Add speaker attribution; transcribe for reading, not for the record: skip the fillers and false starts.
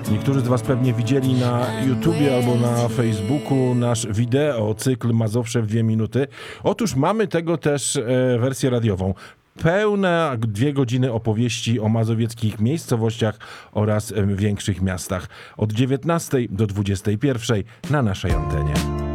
Speaker 1: Niektórzy z was pewnie widzieli na YouTubie albo na Facebooku nasz wideo, cykl Mazowsze w 2 minuty. Otóż mamy tego też wersję radiową. Pełne 2 godziny opowieści o mazowieckich miejscowościach oraz większych miastach. Od 19 do 21 na naszej antenie.